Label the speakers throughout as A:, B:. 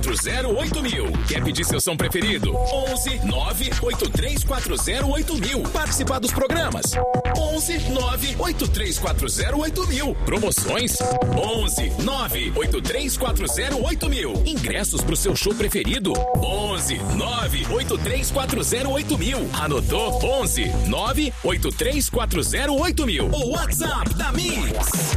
A: 983408000. Quer pedir seu som preferido? 11 983408000. Participar dos programas? 11 983408000. Promoções? 11 983408000. Ingressos pro seu show preferido? 11 983408000. Anotou? 11 983408000. O WhatsApp da Mix.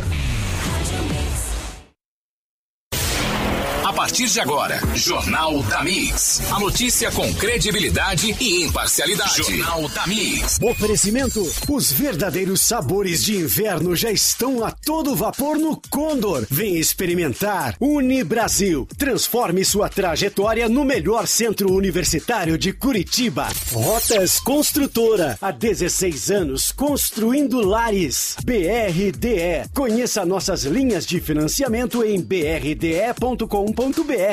A: A partir de agora, Jornal da Mix. A notícia com credibilidade e imparcialidade. Jornal da Mix.
B: Oferecimento: os verdadeiros sabores de inverno já estão a todo vapor no Condor. Vem experimentar. Unibrasil. Transforme sua trajetória no melhor centro universitário de Curitiba. Rotas Construtora. Há 16 anos construindo lares. BRDE. Conheça nossas linhas de financiamento em brde.com.br.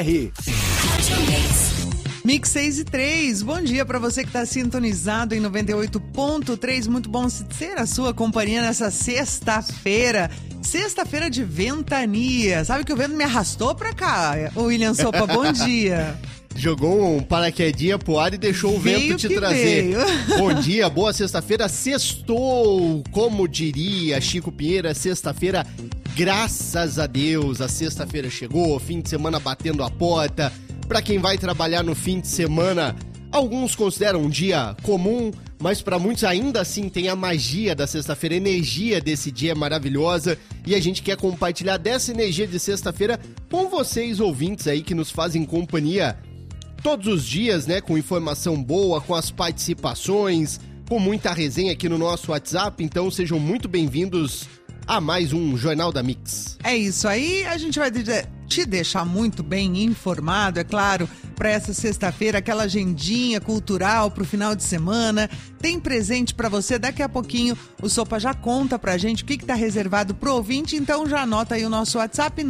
C: Mix 6 e 3, bom dia para você que está sintonizado em 98.3, muito bom ser a sua companhia nessa sexta-feira de ventania. Sabe que o vento me arrastou pra cá, o William Sopa, bom dia.
D: Jogou um paraquedinha pro ar e deixou o vento te trazer. Bom dia, boa sexta-feira, sextou, como diria Chico Pinheira, sexta-feira, graças a Deus, a sexta-feira chegou, fim de semana batendo a porta. Pra quem vai trabalhar no fim de semana, alguns consideram um dia comum, mas para muitos ainda assim tem a magia da sexta-feira, a energia desse dia é maravilhosa e a gente quer compartilhar dessa energia de sexta-feira com vocês, ouvintes aí que nos fazem companhia todos os dias, né, com informação boa, com as participações, com muita resenha aqui no nosso WhatsApp, então sejam muito bem-vindos a mais um Jornal da Mix.
C: É isso aí, a gente vai te deixar muito bem informado, é claro, para essa sexta-feira, aquela agendinha cultural para o final de semana. Tem presente para você, daqui a pouquinho o Sopa já conta pra gente o que está reservado pro ouvinte, então já anota aí o nosso WhatsApp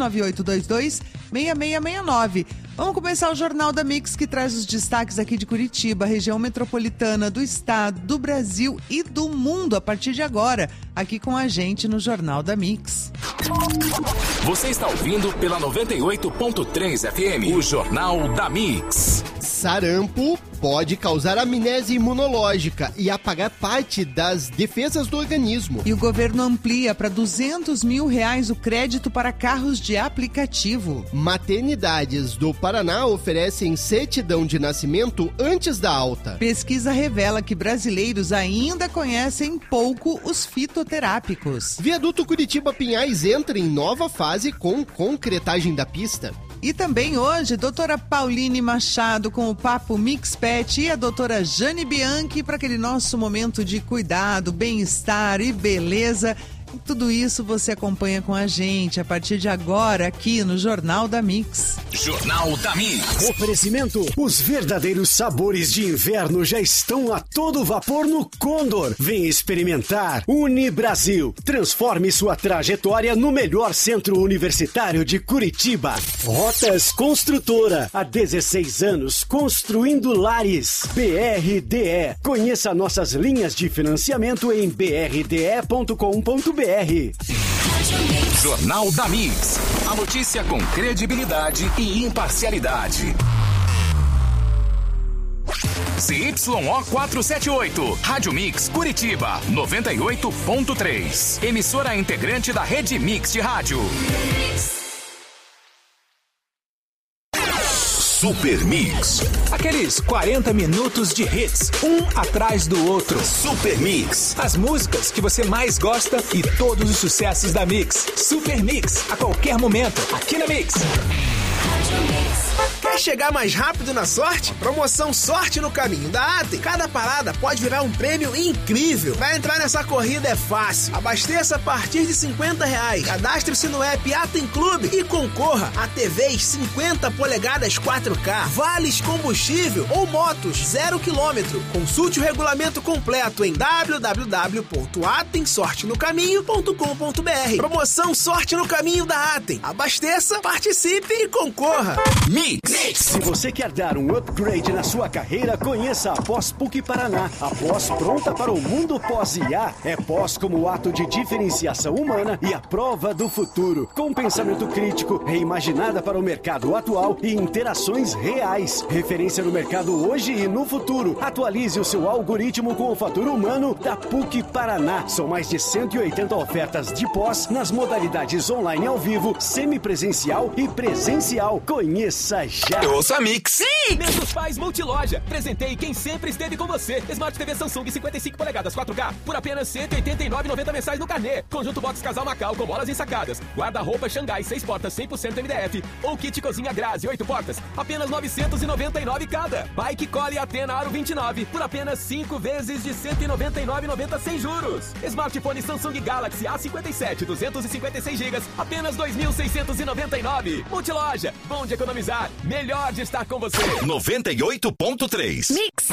C: 998226669. Vamos começar o Jornal da Mix, que traz os destaques aqui de Curitiba, região metropolitana, do estado, do Brasil e do mundo, a partir de agora, aqui com a gente no Jornal da Mix.
A: Você está ouvindo pela 98.3 FM, o Jornal da Mix.
D: Sarampo pode causar amnésia imunológica e apagar parte das defesas do organismo.
C: E o governo amplia para R$200 mil o crédito para carros de aplicativo.
D: Maternidades do Paraná oferecem certidão de nascimento antes da alta.
C: Pesquisa revela que brasileiros ainda conhecem pouco os fitoterápicos.
D: Viaduto Curitiba-Pinhais entra em nova fase com concretagem da pista.
C: E também hoje, doutora Pauline Machado com o Papo Mix Pet e a doutora Jane Bianchi para aquele nosso momento de cuidado, bem-estar e beleza. E tudo isso você acompanha com a gente a partir de agora aqui no Jornal da Mix.
A: Jornal da Mix.
B: Oferecimento: os verdadeiros sabores de inverno já estão a todo vapor no Condor. Vem experimentar. Unibrasil. Transforme sua trajetória no melhor centro universitário de Curitiba. Rotas Construtora. Há 16 anos construindo lares. BRDE. Conheça nossas linhas de financiamento em brde.com.br.
A: Jornal da Mix. A notícia com credibilidade e imparcialidade. CYO 478, Rádio Mix Curitiba, 98.3. Emissora integrante da Rede Mix de Rádio. Super Mix. Aqueles 40 minutos de hits, um atrás do outro. Super Mix. As músicas que você mais gosta e todos os sucessos da Mix. Super Mix, a qualquer momento, aqui na Mix.
E: Quer chegar mais rápido na sorte? Promoção Sorte no Caminho da Atem. Cada parada pode virar um prêmio incrível. Pra entrar nessa corrida é fácil. Abasteça a partir de R$50. Cadastre-se no app Atem Clube e concorra a TVs 50 polegadas 4K, vales combustível ou motos 0 km. Consulte o regulamento completo em www.atemsortenocaminho.com.br. Promoção Sorte no Caminho da Atem. Abasteça, participe e concorra.
A: Mix. Mix.
B: Se você quer dar um upgrade na sua carreira, conheça a Pós PUC Paraná. A pós pronta para o mundo pós-IA. É pós como ato de diferenciação humana e a prova do futuro. Com pensamento crítico, reimaginada para o mercado atual e interações reais. Referência no mercado hoje e no futuro. Atualize o seu algoritmo com o fator humano da PUC Paraná. São mais de 180 ofertas de pós nas modalidades online ao vivo, semipresencial e presencial. Conheça já!
A: Ouça Mix! Sim! Mês dos Pais Multiloja. Presentei quem sempre esteve com você. Smart TV Samsung 55 polegadas 4K por apenas R$ 189,90 mensais no carnê. Conjunto box casal Macau com molas ensacadas. Guarda-roupa Xangai 6 portas 100% MDF. Ou kit cozinha Grazi 8 portas. Apenas R$ 999 cada. Bike Cole Athena Aro 29 por apenas 5 vezes de R$ 199,90 sem juros. Smartphone Samsung Galaxy A57 256 GB apenas R$ 2.699. Multiloja, bom de economizar, melhor de estar com você.
F: 98.3
A: Mix.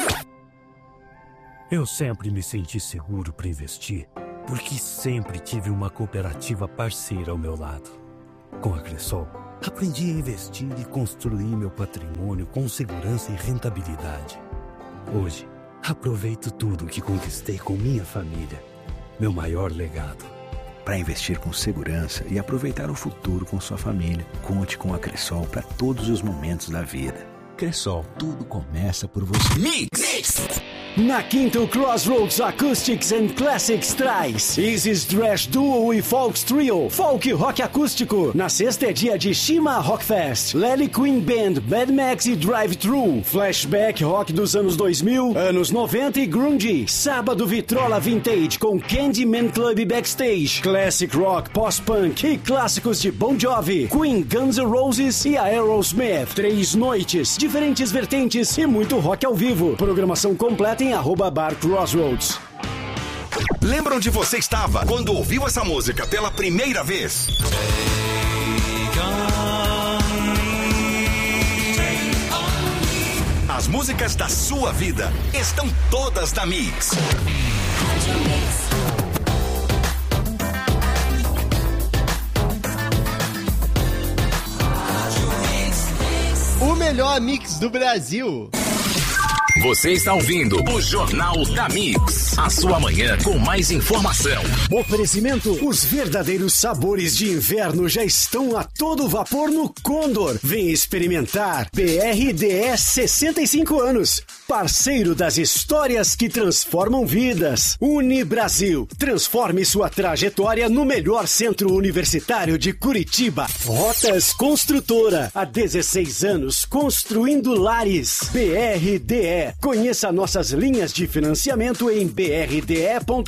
G: Eu sempre me senti seguro para investir, porque sempre tive uma cooperativa parceira ao meu lado. Com a Cressol, aprendi a investir e construir meu patrimônio com segurança e rentabilidade. Hoje, aproveito tudo que conquistei com minha família, meu maior legado.
H: Para investir com segurança e aproveitar o futuro com sua família, conte com a Cressol para todos os momentos da vida. Cressol, tudo começa por você.
A: Mix.
B: Na quinta, o Crossroads Acoustics and Classics traz Isis Thrash Duo e Folks Trio, folk rock acústico. Na sexta é dia de Shima Rockfest, Lely Queen Band, Mad Max e Drive Thru, flashback rock dos anos 2000, anos 90 e grunge. Sábado, Vitrola Vintage com Candyman Club Backstage, classic rock, post-punk e clássicos de Bon Jovi, Queen, Guns N' Roses e Aerosmith. 3 noites, diferentes vertentes e muito rock ao vivo. Programação completa em @Bar Crossroads.
F: Lembra onde você estava quando ouviu essa música pela primeira vez? As músicas da sua vida estão todas na Mix.
D: O melhor mix do Brasil.
F: Você está ouvindo o Jornal da Mix. A sua manhã com mais informação.
B: Oferecimento: os verdadeiros sabores de inverno já estão a todo vapor no Condor. Vem experimentar. BRDS 65 anos. Parceiro das histórias que transformam vidas. Unibrasil. Transforme sua trajetória no melhor centro universitário de Curitiba. Rotas Construtora. Há 16 anos construindo lares. BRDE. Conheça nossas linhas de financiamento em brde.com.br.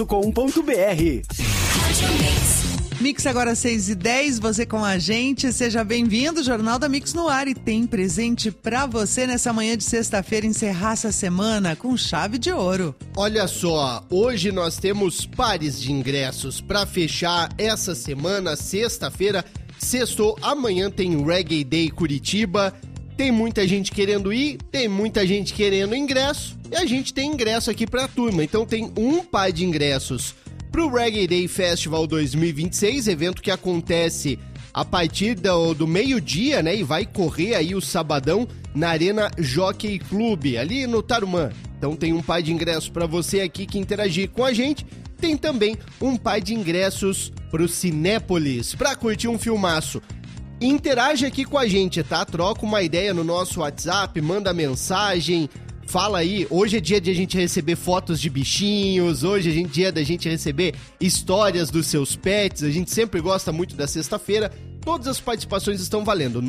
C: Mix agora 6h10, você com a gente, seja bem-vindo, Jornal da Mix no ar, e tem presente pra você nessa manhã de sexta-feira, encerrar essa semana com chave de ouro.
D: Olha só, hoje nós temos pares de ingressos pra fechar essa semana, sexta-feira, sextou, amanhã tem Reggae Day Curitiba. Tem muita gente querendo ir, tem muita gente querendo ingresso, e a gente tem ingresso aqui pra turma. Então tem um par de ingressos pro Reggae Day Festival 2026, evento que acontece a partir do meio-dia, né? E vai correr aí o sabadão na Arena Jockey Club, ali no Tarumã. Então tem um par de ingressos pra você aqui que interagir com a gente. Tem também um par de ingressos pro Cinépolis, pra curtir um filmaço. Interage aqui com a gente, tá? Troca uma ideia no nosso WhatsApp, manda mensagem, fala aí. Hoje é dia de a gente receber fotos de bichinhos, hoje é dia da gente receber histórias dos seus pets, a gente sempre gosta muito da sexta-feira. Todas as participações estão valendo,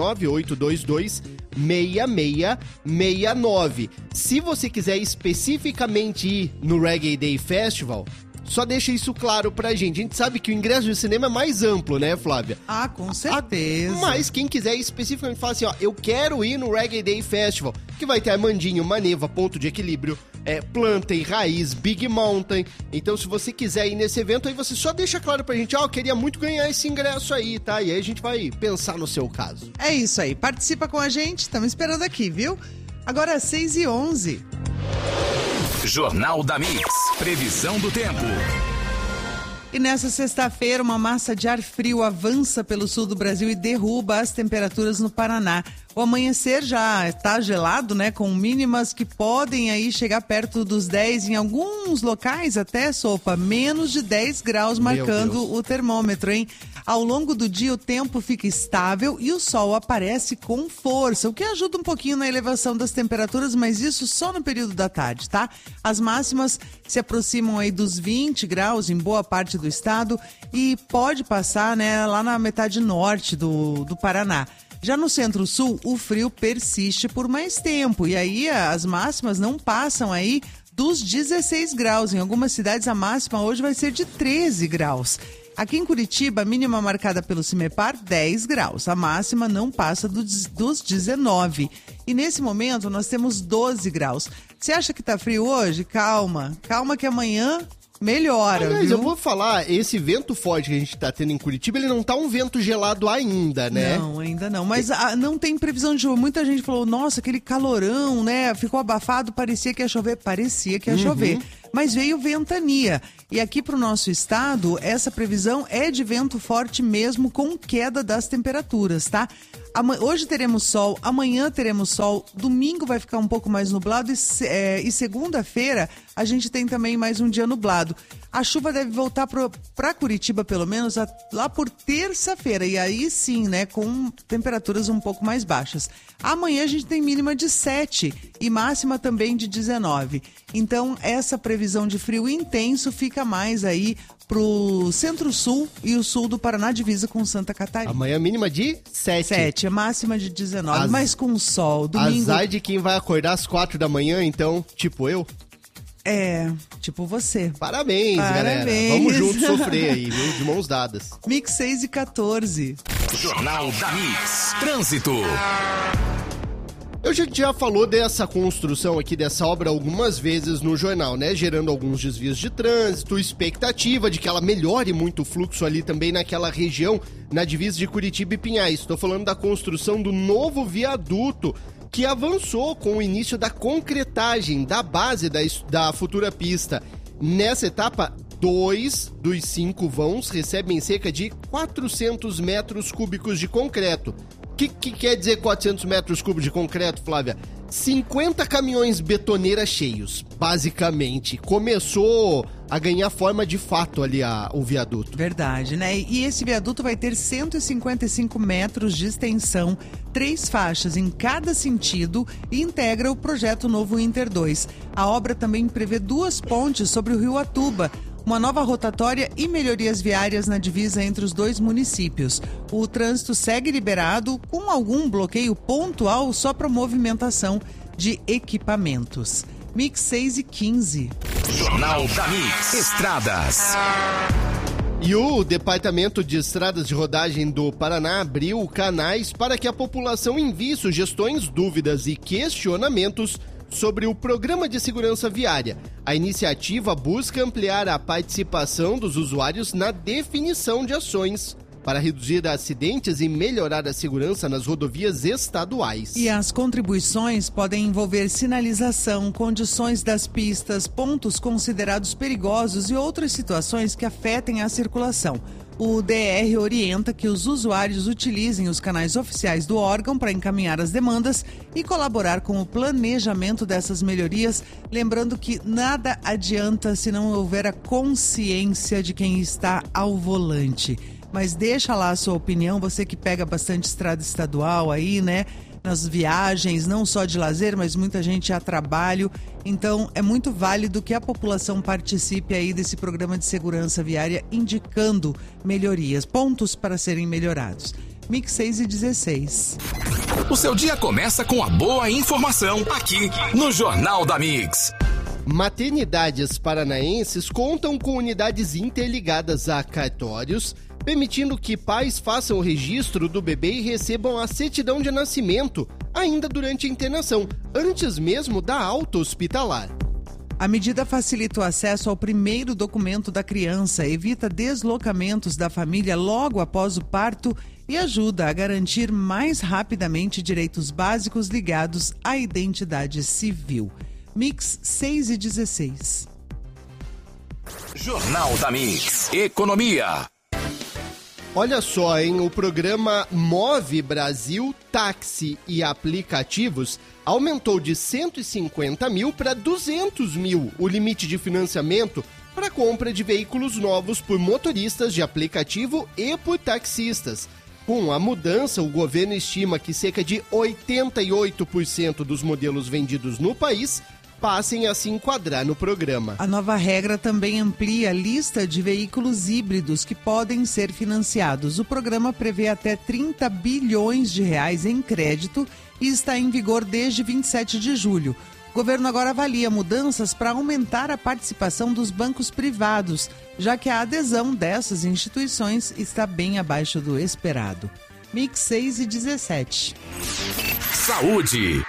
D: 998226669. Se você quiser especificamente ir no Reggae Day Festival, só deixa isso claro pra gente. A gente sabe que o ingresso de cinema é mais amplo, né, Flávia?
C: Ah, com certeza.
D: Mas quem quiser especificamente fala assim, ó, eu quero ir no Reggae Day Festival, que vai ter Armandinho, Maneva, Ponto de Equilíbrio, Plantain, Raiz, Big Mountain. Então, se você quiser ir nesse evento, aí você só deixa claro pra gente, ó, eu queria muito ganhar esse ingresso aí, tá? E aí a gente vai pensar no seu caso.
C: É isso aí, participa com a gente, estamos esperando aqui, viu? Agora 6h11.
F: Jornal da Mix. Previsão do tempo.
C: E nessa sexta-feira, uma massa de ar frio avança pelo sul do Brasil e derruba as temperaturas no Paraná. O amanhecer já está gelado, né? Com mínimas que podem aí chegar perto dos 10, em alguns locais até, Sopa, menos de 10 graus marcando o termômetro, hein? Ao longo do dia o tempo fica estável e o sol aparece com força, o que ajuda um pouquinho na elevação das temperaturas, mas isso só no período da tarde, tá? As máximas se aproximam aí dos 20 graus em boa parte do estado e pode passar, né, lá na metade norte do Paraná. Já no Centro-Sul, o frio persiste por mais tempo e aí as máximas não passam aí dos 16 graus. Em algumas cidades a máxima hoje vai ser de 13 graus. Aqui em Curitiba, a mínima marcada pelo CIMEPAR, 10 graus. A máxima não passa dos 19. E nesse momento nós temos 12 graus. Você acha que tá frio hoje? Calma que amanhã melhora,
D: aliás,
C: viu?
D: Eu vou falar, esse vento forte que a gente tá tendo em Curitiba, ele não tá um vento gelado ainda, né?
C: Não, ainda não. Mas não tem previsão de chuva. Muita gente falou, nossa, aquele calorão, né? Ficou abafado, parecia que ia chover. Parecia que ia chover. Mas veio ventania. E aqui para o nosso estado, essa previsão é de vento forte mesmo, com queda das temperaturas, tá? Hoje teremos sol, amanhã teremos sol, domingo vai ficar um pouco mais nublado e segunda-feira a gente tem também mais um dia nublado. A chuva deve voltar para Curitiba, pelo menos, lá por terça-feira. E aí sim, né, com temperaturas um pouco mais baixas. Amanhã a gente tem mínima de 7 e máxima também de 19. Então, essa previsão de frio intenso fica mais aí pro Centro-Sul e o sul do Paraná, divisa com Santa Catarina.
D: Amanhã mínima de 7.
C: 7, a máxima de 19, mas com sol. Domingo...
D: Azar de quem vai acordar às 4 da manhã, então, tipo eu.
C: Tipo você.
D: Parabéns, galera. Vamos juntos sofrer aí, viu? De mãos dadas.
C: Mix 6 e 14.
F: Jornal da Mix. Trânsito.
D: A gente já falou dessa construção aqui, dessa obra algumas vezes no jornal, né? Gerando alguns desvios de trânsito, expectativa de que ela melhore muito o fluxo ali também naquela região, na divisa de Curitiba e Pinhais. Estou falando da construção do novo viaduto, que avançou com o início da concretagem da base da futura pista. Nessa etapa, 2 dos 5 vãos recebem cerca de 400 metros cúbicos de concreto. O que quer dizer 400 metros cúbicos de concreto, Flávia? 50 caminhões betoneiras cheios, basicamente. Começou a ganhar forma de fato ali o viaduto.
C: Verdade, né? E esse viaduto vai ter 155 metros de extensão, 3 faixas em cada sentido e integra o projeto Novo Inter 2. A obra também prevê 2 pontes sobre o rio Atuba, uma nova rotatória e melhorias viárias na divisa entre os 2 municípios. O trânsito segue liberado, com algum bloqueio pontual só para movimentação de equipamentos. Mix 6 e 15.
F: Jornal da Mix. Estradas.
D: E o Departamento de Estradas de Rodagem do Paraná abriu canais para que a população envie sugestões, dúvidas e questionamentos sobre o Programa de Segurança Viária. A iniciativa busca ampliar a participação dos usuários na definição de ações para reduzir acidentes e melhorar a segurança nas rodovias estaduais.
C: E as contribuições podem envolver sinalização, condições das pistas, pontos considerados perigosos e outras situações que afetem a circulação. O DR orienta que os usuários utilizem os canais oficiais do órgão para encaminhar as demandas e colaborar com o planejamento dessas melhorias, lembrando que nada adianta se não houver a consciência de quem está ao volante. Mas deixa lá a sua opinião, você que pega bastante estrada estadual aí, né? Nas viagens, não só de lazer, mas muita gente a trabalho. Então, é muito válido que a população participe aí desse programa de segurança viária, indicando melhorias, pontos para serem melhorados. Mix 6 e 16.
F: O seu dia começa com a boa informação aqui no Jornal da Mix.
D: Maternidades paranaenses contam com unidades interligadas a cartórios, permitindo que pais façam o registro do bebê e recebam a certidão de nascimento ainda durante a internação, antes mesmo da alta hospitalar.
C: A medida facilita o acesso ao primeiro documento da criança, evita deslocamentos da família logo após o parto e ajuda a garantir mais rapidamente direitos básicos ligados à identidade civil. Mix 6 e 16.
F: Jornal da Mix. Economia.
D: Olha só, hein? O programa Move Brasil, táxi e aplicativos aumentou de 150 mil para 200 mil o limite de financiamento para compra de veículos novos por motoristas de aplicativo e por taxistas. Com a mudança, o governo estima que cerca de 88% dos modelos vendidos no país passem a se enquadrar no programa.
C: A nova regra também amplia a lista de veículos híbridos que podem ser financiados. O programa prevê até 30 bilhões de reais em crédito e está em vigor desde 27 de julho. O governo agora avalia mudanças para aumentar a participação dos bancos privados, já que a adesão dessas instituições está bem abaixo do esperado. Mix 6:17.
F: Saúde.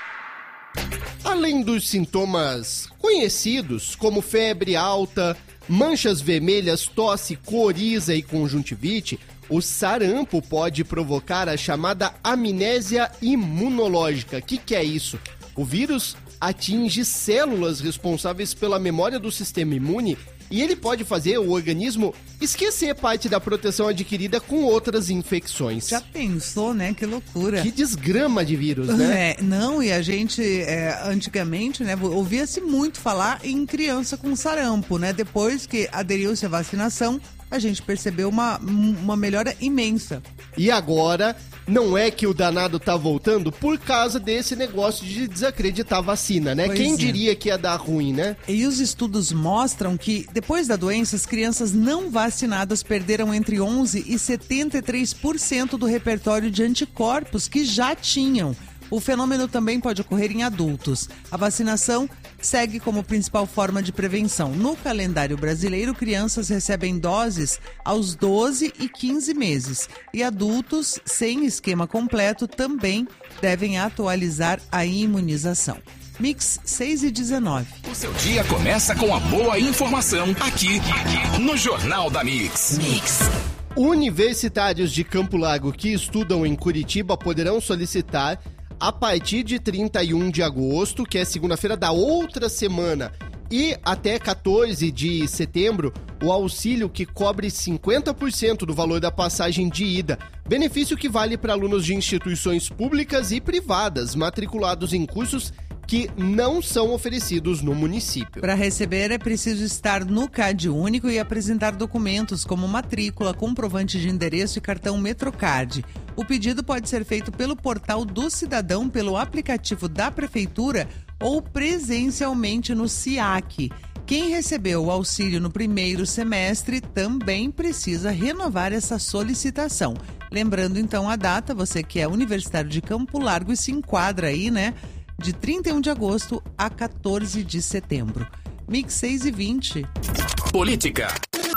D: Além dos sintomas conhecidos, como febre alta, manchas vermelhas, tosse, coriza e conjuntivite, o sarampo pode provocar a chamada amnésia imunológica. O que é isso? O vírus atinge células responsáveis pela memória do sistema imune e ele pode fazer o organismo esquecer parte da proteção adquirida com outras infecções.
C: Já pensou, né? Que loucura.
D: Que desgrama de vírus, né?
C: Não, e a gente, antigamente, né, ouvia-se muito falar em criança com sarampo, né? Depois que aderiu-se à vacinação, a gente percebeu uma melhora imensa.
D: E agora, não é que o danado tá voltando por causa desse negócio de desacreditar a vacina, né? Quem diria que ia dar ruim, né?
C: E os estudos mostram que, depois da doença, as crianças não vacinadas perderam entre 11% e 73% do repertório de anticorpos que já tinham. O fenômeno também pode ocorrer em adultos. A vacinação segue como principal forma de prevenção. No calendário brasileiro, crianças recebem doses aos 12 e 15 meses. E adultos sem esquema completo também devem atualizar a imunização. Mix 6:19.
F: O seu dia começa com a boa informação aqui no Jornal da Mix.
D: Universitários de Campo Largo que estudam em Curitiba poderão solicitar a partir de 31 de agosto, que é segunda-feira da outra semana, e até 14 de setembro, o auxílio que cobre 50% do valor da passagem de ida. Benefício que vale para alunos de instituições públicas e privadas matriculados em cursos que não são oferecidos no município.
C: Para receber é preciso estar no CAD único e apresentar documentos como matrícula, comprovante de endereço e cartão Metrocard. O pedido pode ser feito pelo portal do cidadão, pelo aplicativo da prefeitura ou presencialmente no SIAC. Quem recebeu o auxílio no primeiro semestre também precisa renovar essa solicitação. Lembrando então a data, você que é universitário de Campo Largo e se enquadra aí, né? De 31 de agosto a 14 de setembro. Mix 6:20.
F: Política.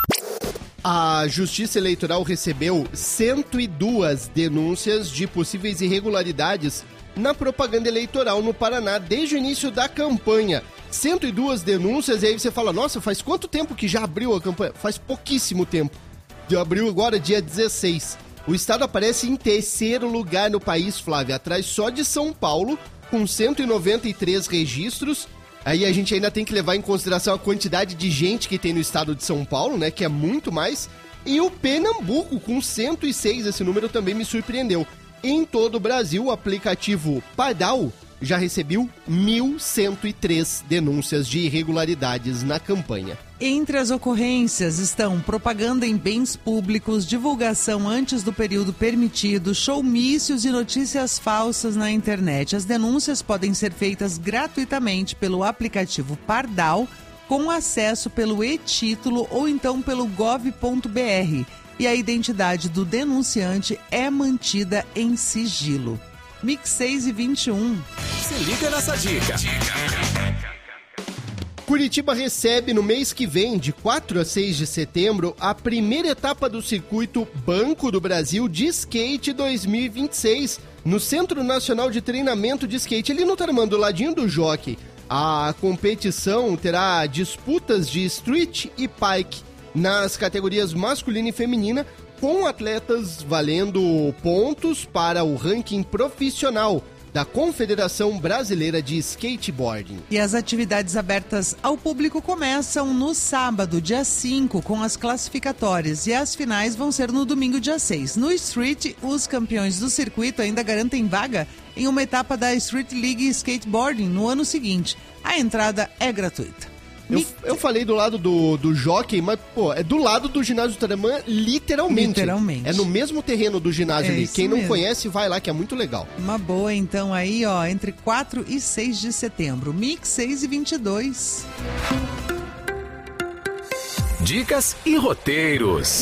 D: A Justiça Eleitoral recebeu 102 denúncias de possíveis irregularidades na propaganda eleitoral no Paraná desde o início da campanha. 102 denúncias, e aí você fala, nossa, faz quanto tempo que já abriu a campanha? Faz pouquíssimo tempo. Abriu agora dia 16. O estado aparece em terceiro lugar no país, Flávia, atrás só de São Paulo, com 193 registros. Aí a gente ainda tem que levar em consideração a quantidade de gente que tem no estado de São Paulo, né, que é muito mais. E o Pernambuco, com 106, esse número também me surpreendeu. Em todo o Brasil, o aplicativo Pardal já recebeu 1.103 denúncias de irregularidades na campanha.
C: Entre as ocorrências estão propaganda em bens públicos, divulgação antes do período permitido, showmícios e notícias falsas na internet. As denúncias podem ser feitas gratuitamente pelo aplicativo Pardal, com acesso pelo e-título ou então pelo gov.br. E a identidade do denunciante é mantida em sigilo. Mix 6:21.
F: Se liga nessa dica.
D: Curitiba recebe no mês que vem, de 4 a 6 de setembro, a primeira etapa do circuito Banco do Brasil de Skate 2026, no Centro Nacional de Treinamento de Skate, ali no Tarumã, do ladinho do Jockey. A competição terá disputas de street e pike nas categorias masculina e feminina, com atletas valendo pontos para o ranking profissional. da Confederação Brasileira de Skateboarding.
C: E as atividades abertas ao público começam no sábado, dia 5, com as classificatórias, e as finais vão ser no domingo, dia 6. No Street, os campeões do circuito ainda garantem vaga em uma etapa da Street League Skateboarding no ano seguinte. A entrada é gratuita.
D: Eu falei do lado do jockey, mas, pô, é do lado do ginásio do Taramã, literalmente. É no mesmo terreno do ginásio ali. Quem não conhece, vai lá, que é muito legal.
C: Uma boa, então, aí, ó, entre 4 e 6 de setembro. Mix 6 e 22.
F: Dicas e roteiros.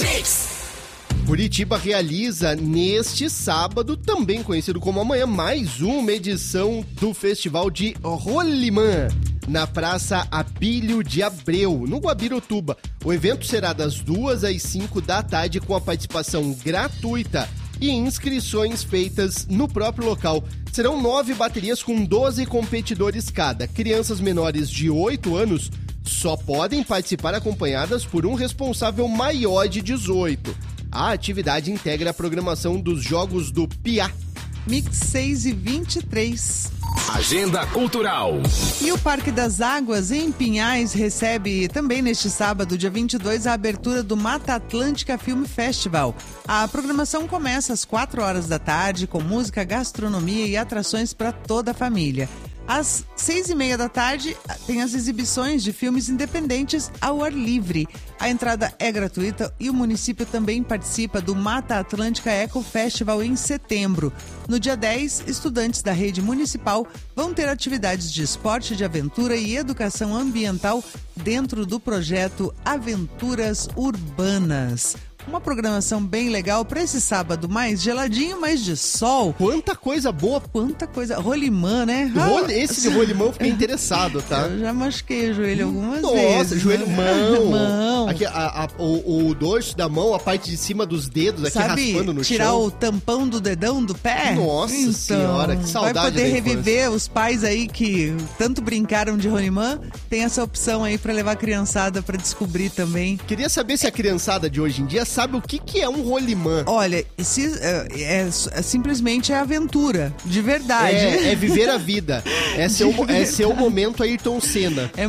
D: Curitiba realiza neste sábado, também conhecido como amanhã, mais uma edição do Festival de Rolimã, na Praça Abílio de Abreu, no Guabirotuba. O evento será das 2 às 5 da tarde, com a participação gratuita e inscrições feitas no próprio local. Serão 9 baterias com 12 competidores cada. Crianças menores de 8 anos só podem participar acompanhadas por um responsável maior de 18. A atividade integra a programação dos Jogos do Piá.
C: Mix 6 e 23.
F: Agenda Cultural.
C: E o Parque das Águas, em Pinhais, recebe também neste sábado, dia 22, a abertura do Mata Atlântica Film Festival. A programação começa às 4 horas da tarde, com música, gastronomia e atrações para toda a família. Às 6:30 da tarde, tem as exibições de filmes independentes ao ar livre. A entrada é gratuita e o município também participa do Mata Atlântica Eco Festival em setembro. No dia 10, estudantes da rede municipal vão ter atividades de esporte, de aventura e educação ambiental dentro do projeto Aventuras Urbanas. Uma programação bem legal para esse sábado mais geladinho, mais de sol.
D: Quanta coisa boa.
C: Quanta coisa. Rolimã, né?
D: Esse de rolimã eu fiquei interessado, tá?
C: Eu já machuquei o joelho algumas vezes.
D: Nossa, joelho, mão. Aqui, o dorso da mão, a parte de cima dos dedos, aqui raspando no chão.
C: Tirar o tampão do dedão do pé?
D: Nossa
C: então,
D: senhora, que saudade.
C: Vai poder reviver os pais aí que tanto brincaram de rolimã. Tem essa opção aí para levar a criançada para descobrir também.
D: Queria saber se a criançada de hoje em dia sabe o que é um rolimã.
C: Olha, simplesmente é aventura, de verdade.
D: É viver a vida. É ser o momento Ayrton Senna.
C: É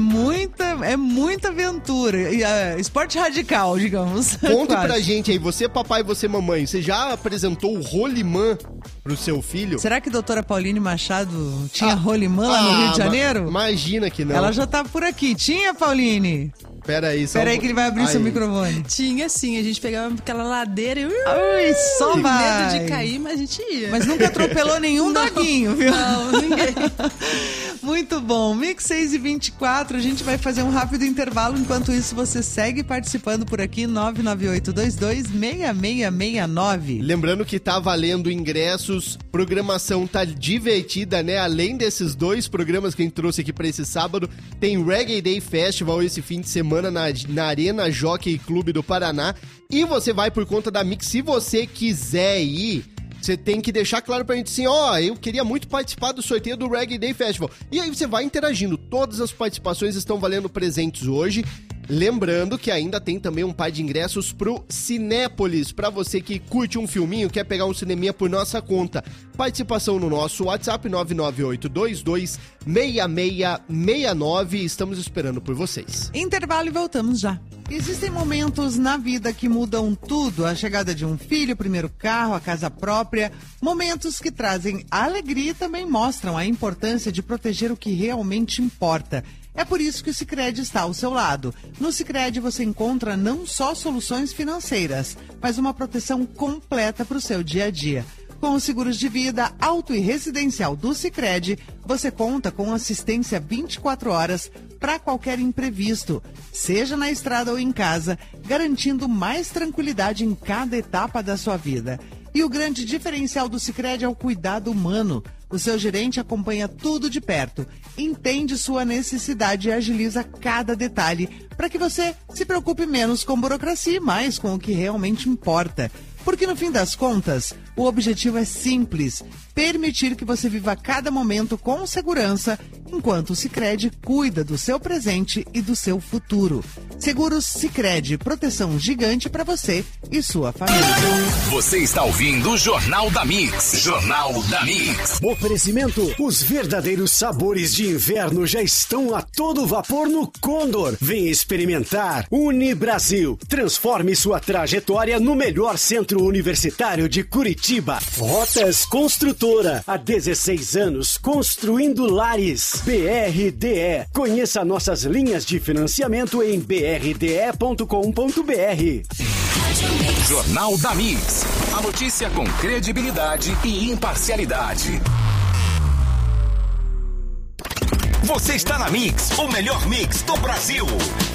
C: muita aventura. Esporte radical, digamos.
D: Conta pra gente aí, você papai e você mamãe, você já apresentou o rolimã pro seu filho?
C: Será que a doutora Pauline Machado tinha rolimã lá no Rio de Janeiro?
D: Imagina que não.
C: Ela já tá por aqui. Tinha, Pauline?
D: Peraí
C: que ele vai abrir seu microfone.
I: Tinha sim, a gente pegava aquela ladeira e...
C: só vai.
I: Medo de cair, mas a gente ia.
C: Mas nunca atropelou nenhum doguinho, viu?
I: Não, ninguém.
C: Muito bom. Mix 6 e 24, a gente vai fazer um rápido intervalo. Enquanto isso, você segue participando por aqui, 998226669.
D: Lembrando que tá valendo ingressos, programação tá divertida, né? Além desses 2 programas que a gente trouxe aqui pra esse sábado, tem Reggae Day Festival esse fim de semana na Arena Jockey Clube do Paraná. E você vai por conta da Mix. Se você quiser ir, você tem que deixar claro pra gente assim, eu queria muito participar do sorteio do Reggae Day Festival. E aí você vai interagindo. Todas as participações estão valendo presentes hoje. Lembrando que ainda tem também um par de ingressos pro Cinépolis, pra você que curte um filminho, quer pegar um cineminha por nossa conta. Participação no nosso WhatsApp 998226669. Estamos esperando por vocês.
C: Intervalo e voltamos já. Existem momentos na vida que mudam tudo. A chegada de um filho, o primeiro carro, a casa própria. Momentos que trazem alegria e também mostram a importância de proteger o que realmente importa. É por isso que o Sicredi está ao seu lado. No Sicredi você encontra não só soluções financeiras, mas uma proteção completa para o seu dia a dia. Com os seguros de vida, auto e residencial do Sicredi, você conta com assistência 24 horas para qualquer imprevisto, seja na estrada ou em casa, garantindo mais tranquilidade em cada etapa da sua vida. E o grande diferencial do Sicredi é o cuidado humano. O seu gerente acompanha tudo de perto, entende sua necessidade e agiliza cada detalhe para que você se preocupe menos com burocracia e mais com o que realmente importa. Porque no fim das contas, O objetivo é simples: permitir que você viva cada momento com segurança, enquanto o Sicredi cuida do seu presente e do seu futuro. Seguros Sicredi, proteção gigante para você e sua família.
F: Você está ouvindo o Jornal da Mix. Jornal da Mix.
B: Oferecimento: os verdadeiros sabores de inverno já estão a todo vapor no Condor. Vem experimentar. Unibrasil. Transforme sua trajetória no melhor centro universitário de Curitiba. Rotas Construtora. Há 16 anos construindo lares. BRDE. Conheça nossas linhas de financiamento em brde.com.br.
F: Jornal da Mix. A notícia com credibilidade e imparcialidade. Você está na Mix, o melhor mix do Brasil.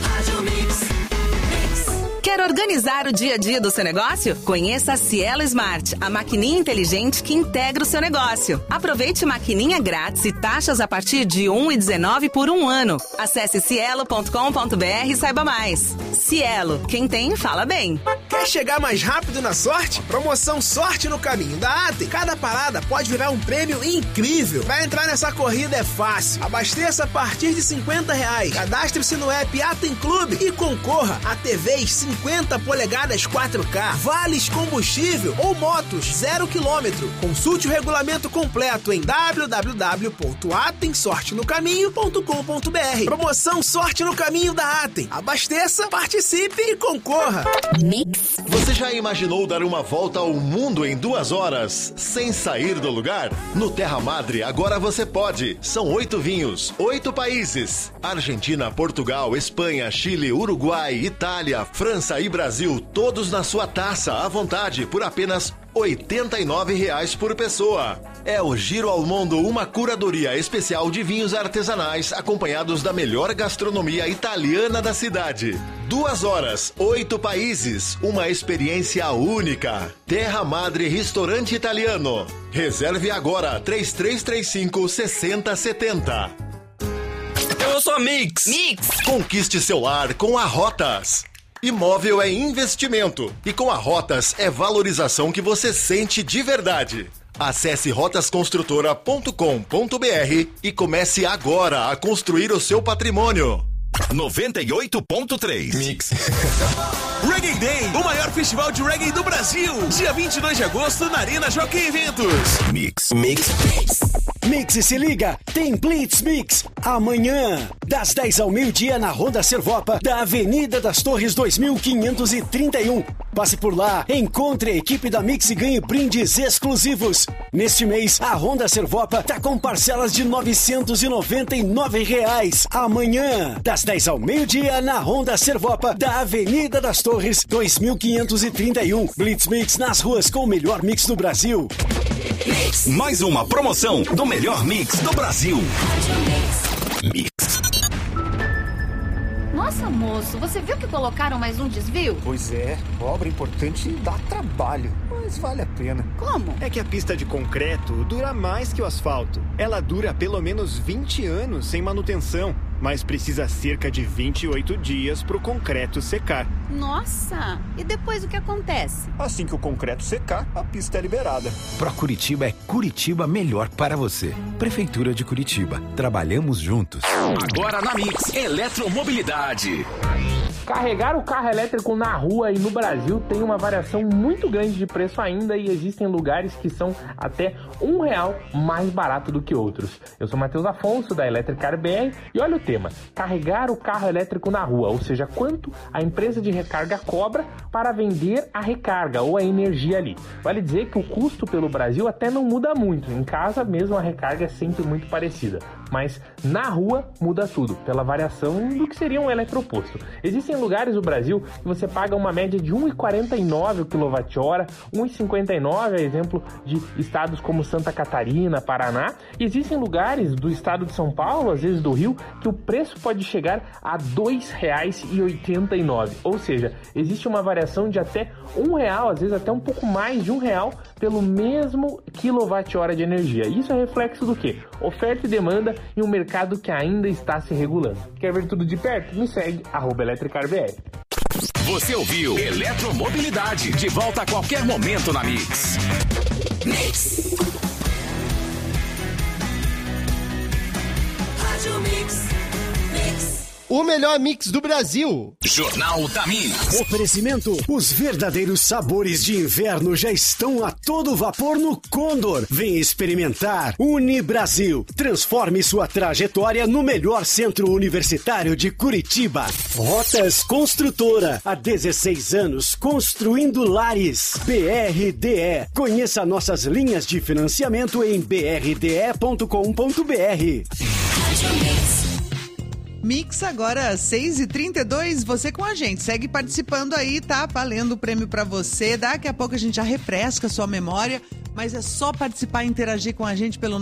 J: Quer organizar o dia a dia do seu negócio? Conheça a Cielo Smart, a maquininha inteligente que integra o seu negócio. Aproveite maquininha grátis e taxas a partir de R$ 1,19 por um ano. Acesse cielo.com.br e saiba mais. Cielo, quem tem, fala bem.
E: Quer chegar mais rápido na sorte? Promoção Sorte no Caminho da Atem. Cada parada pode virar um prêmio incrível. Pra entrar nessa corrida é fácil. Abasteça a partir de R$50. Cadastre-se no app Atem Clube e concorra a TVs 50 polegadas 4K, vales combustível ou motos 0 km. Consulte o regulamento completo em www.atemsortenocaminho.com.br. Promoção Sorte no Caminho da Atem. Abasteça, participe e concorra.
K: Mix. Você já imaginou dar uma volta ao mundo em 2 horas sem sair do lugar? No Terra Madre agora você pode. São 8 vinhos, 8 países: Argentina, Portugal, Espanha, Chile, Uruguai, Itália, França e Brasil, todos na sua taça à vontade por apenas R$ 89 por pessoa. É o Giro ao Mundo, uma curadoria especial de vinhos artesanais acompanhados da melhor gastronomia italiana da cidade. 2 horas, 8 países, uma experiência única. Terra Madre Restaurante Italiano. Reserve agora 3335-6070.
F: Eu sou a Mix.
K: Conquiste seu lar com a Rotas. Imóvel é investimento e com a Rotas é valorização que você sente de verdade. Acesse rotasconstrutora.com.br e comece agora a construir o seu patrimônio.
F: 98.3 Mix.
L: Reggae Day, o maior festival de reggae do Brasil. Dia 22 de agosto na Arena Jockey Eventos.
F: Mix.
B: Mix se liga, tem Blitz Mix amanhã, das 10 ao meio-dia na Honda Servopa, da Avenida das Torres 2531. Passe por lá, encontre a equipe da Mix e ganhe brindes exclusivos. Neste mês, a Honda Servopa tá com parcelas de R$ 999. Amanhã, das 10 ao meio-dia na Honda Servopa, da Avenida das Torres 2531. Blitz Mix nas ruas com o melhor mix do Brasil.
F: Mais uma promoção do melhor mix do Brasil. Mix.
M: Nossa, moço, você viu que colocaram mais um desvio?
N: Pois é, obra importante dá trabalho, mas vale a pena.
M: Como?
N: É que a pista de concreto dura mais que o asfalto. Ela dura pelo menos 20 anos sem manutenção, mas precisa cerca de 28 dias para o concreto secar.
M: Nossa, e depois o que acontece?
N: Assim que o concreto secar, a pista é liberada.
H: Pro Curitiba é Curitiba melhor para você. Prefeitura de Curitiba. Trabalhamos juntos.
F: Agora na Mix, eletromobilidade.
O: Carregar o carro elétrico na rua e no Brasil tem uma variação muito grande de preço ainda e existem lugares que são até R$1 mais barato do que outros. Eu sou Matheus Afonso, da Electricar BR, e olha o tema: carregar o carro elétrico na rua, ou seja, quanto a empresa de recarga cobra para vender a recarga ou a energia ali. Vale dizer que o custo pelo Brasil até não muda muito, em casa mesmo a recarga é sempre muito parecida, mas na rua muda tudo, pela variação do que seria um eletroposto. Existem lugares do Brasil que você paga uma média de R$ 1,49 o kWh, R$ 1,59, a exemplo de estados como Santa Catarina, Paraná. E existem lugares do estado de São Paulo, às vezes do Rio, que o preço pode chegar a R$ 2,89. Ou seja, existe uma variação de até R$1, às vezes até um pouco mais de R$1 pelo mesmo kWh de energia. Isso é reflexo do quê? Oferta e demanda em um mercado que ainda está se regulando. Quer ver tudo de perto? Me segue, @EletricarBR.
F: Você ouviu Eletromobilidade, de volta a qualquer momento na Mix. Mix. Rádio Mix.
D: O melhor mix do Brasil.
F: Jornal da Mix.
B: Oferecimento: os verdadeiros sabores de inverno já estão a todo vapor no Condor. Vem experimentar. Unibrasil. Transforme sua trajetória no melhor centro universitário de Curitiba. Rotas Construtora. Há 16 anos construindo lares. BRDE. Conheça nossas linhas de financiamento em brde.com.br.
C: Mix agora 6h32, você com a gente, segue participando aí, tá valendo o prêmio pra você, daqui a pouco a gente já refresca a sua memória, mas é só participar e interagir com a gente pelo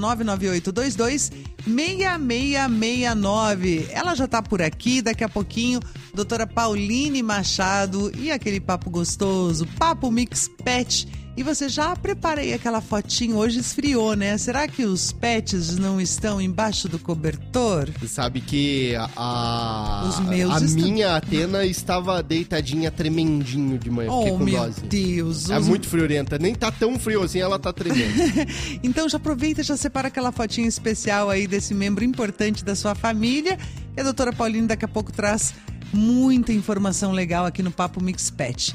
C: 99822-6669. Ela já tá por aqui, daqui a pouquinho, doutora Pauline Machado e aquele papo gostoso, Papo Mix Pet. E você já prepara aí aquela fotinho, hoje esfriou, né? Será que os pets não estão embaixo do cobertor?
D: Você sabe que
C: Os meus
D: minha Atena estava deitadinha tremendinho de manhã, fiquei com dose.
C: Meu Deus.
D: É muito friorenta, nem tá tão friozinho, ela tá tremendo.
C: Então já aproveita, já separa aquela fotinha especial aí desse membro importante da sua família. E a doutora Pauline daqui a pouco traz muita informação legal aqui no Papo Mix Pet.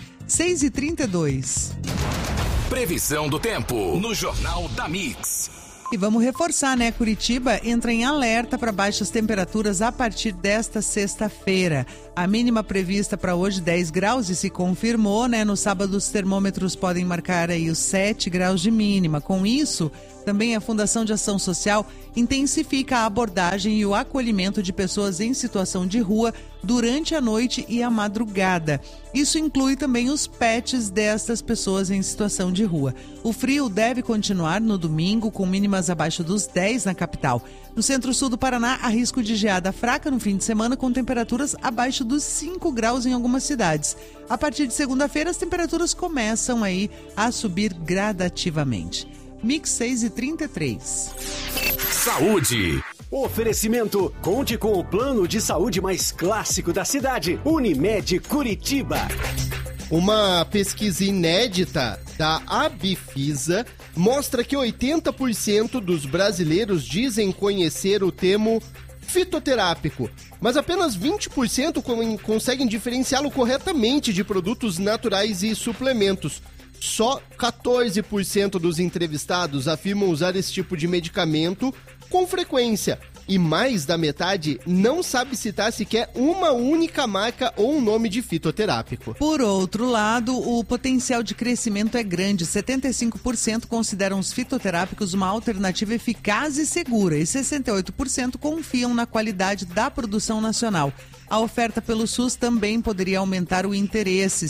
C: 6h32.
F: Previsão do tempo no Jornal da Mix.
C: E vamos reforçar, né? Curitiba entra em alerta para baixas temperaturas a partir desta sexta-feira. A mínima prevista para hoje 10 graus e se confirmou, né? No sábado os termômetros podem marcar aí os 7 graus de mínima. Com isso, também a Fundação de Ação Social intensifica a abordagem e o acolhimento de pessoas em situação de rua durante a noite e a madrugada. Isso inclui também os pets destas pessoas em situação de rua. O frio deve continuar no domingo, com mínimas abaixo dos 10 na capital. No centro-sul do Paraná, há risco de geada fraca no fim de semana, com temperaturas abaixo dos 5 graus em algumas cidades. A partir de segunda-feira, as temperaturas começam aí a subir gradativamente. Mix 6h33.
F: Saúde.
B: Oferecimento: conte com o plano de saúde mais clássico da cidade, Unimed Curitiba.
D: Uma pesquisa inédita da Abifisa mostra que 80% dos brasileiros dizem conhecer o termo fitoterápico, mas apenas 20% conseguem diferenciá-lo corretamente de produtos naturais e suplementos. Só 14% dos entrevistados afirmam usar esse tipo de medicamento com frequência. E mais da metade não sabe citar sequer uma única marca ou um nome de fitoterápico.
C: Por outro lado, o potencial de crescimento é grande. 75% consideram os fitoterápicos uma alternativa eficaz e segura. E 68% confiam na qualidade da produção nacional. A oferta pelo SUS também poderia aumentar o interesse.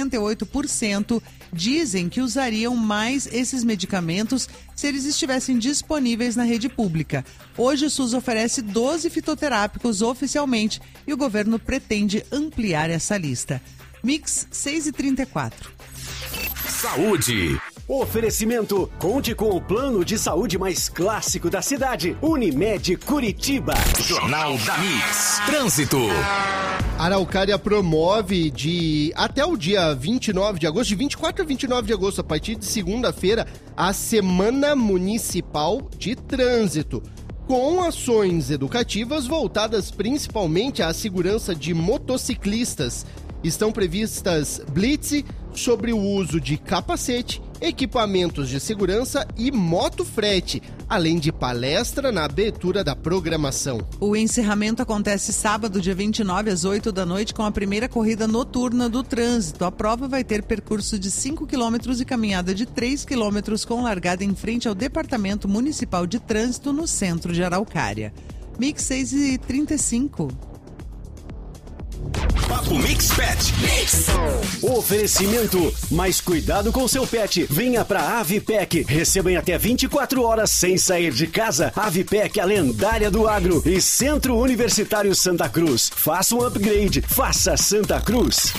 C: 68% dizem que usariam mais esses medicamentos se eles estivessem disponíveis na rede pública. Hoje o SUS oferece 12 fitoterápicos oficialmente e o governo pretende ampliar essa lista. Mix 6h34.
F: Saúde.
B: Oferecimento: conte com o plano de saúde mais clássico da cidade, Unimed Curitiba.
F: Jornal da Mix. Trânsito.
D: Araucária promove até o dia 29 de agosto, de 24 a 29 de agosto, a partir de segunda-feira, a Semana Municipal de Trânsito, com ações educativas voltadas principalmente à segurança de motociclistas. Estão previstas blitz sobre o uso de capacete, equipamentos de segurança e motofrete, além de palestra na abertura da programação.
C: O encerramento acontece sábado, dia 29, às 8 da noite, com a primeira corrida noturna do trânsito. A prova vai ter percurso de 5 quilômetros e caminhada de 3 quilômetros, com largada em frente ao Departamento Municipal de Trânsito, no centro de Araucária. Mix 6h35.
F: Papo Mix Pet. Mix.
B: Oferecimento: mais cuidado com seu pet. Venha pra Avipec. Receba em até 24 horas sem sair de casa. Avipec, a lendária do agro. E Centro Universitário Santa Cruz. Faça um upgrade. Faça Santa Cruz.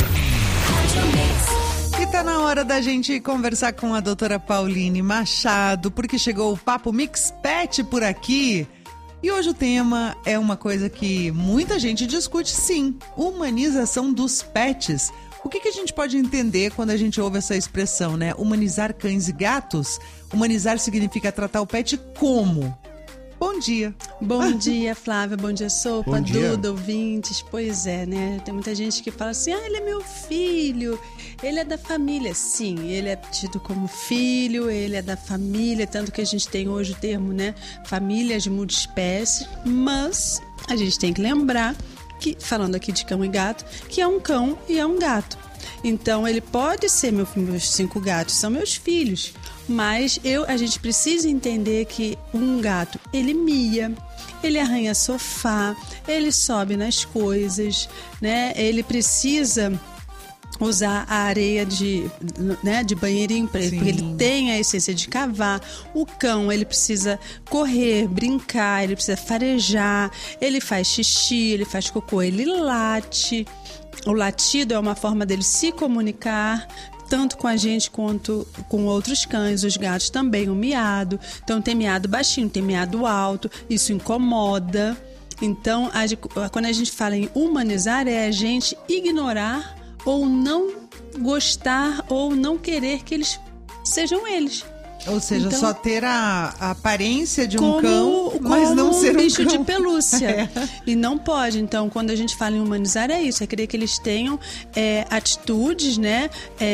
C: E tá na hora da gente conversar com a doutora Pauline Machado, porque chegou o Papo Mix Pet por aqui. E hoje o tema é uma coisa que muita gente discute, sim: humanização dos pets. O que a gente pode entender quando a gente ouve essa expressão, né? Humanizar cães e gatos? Humanizar significa tratar o pet como? Bom dia.
I: Bom dia, Flávia. Bom dia, Sopa,
D: Bom dia.
I: Duda, ouvintes. Pois é, né? Tem muita gente que fala assim, ele é meu filho, ele é da família. Sim, ele é tido como filho, ele é da família, tanto que a gente tem hoje o termo, né? Famílias multiespécie, mas a gente tem que lembrar que, falando aqui de cão e gato, que é um cão e é um gato. Então, ele pode ser meus 5 gatos, são meus filhos. Mas a gente precisa entender que um gato, ele mia, ele arranha sofá, ele sobe nas coisas, né? Ele precisa usar a areia de banheirinho para ele, porque ele tem a essência de cavar. O cão, ele precisa correr, brincar, ele precisa farejar, ele faz xixi, ele faz cocô, ele late. O latido é uma forma dele se comunicar, tanto com a gente quanto com outros cães. Os gatos também, o miado. Então tem miado baixinho, tem miado alto, isso incomoda. Então, quando a gente fala em humanizar, é a gente ignorar ou não gostar ou não querer que eles sejam eles.
C: Ou seja,
I: então,
C: só ter a aparência de um cão, mas não ser um
I: bicho
C: cão.
I: de pelúcia. E não pode. Então, quando a gente fala em humanizar, é isso. É querer que eles tenham atitudes, né?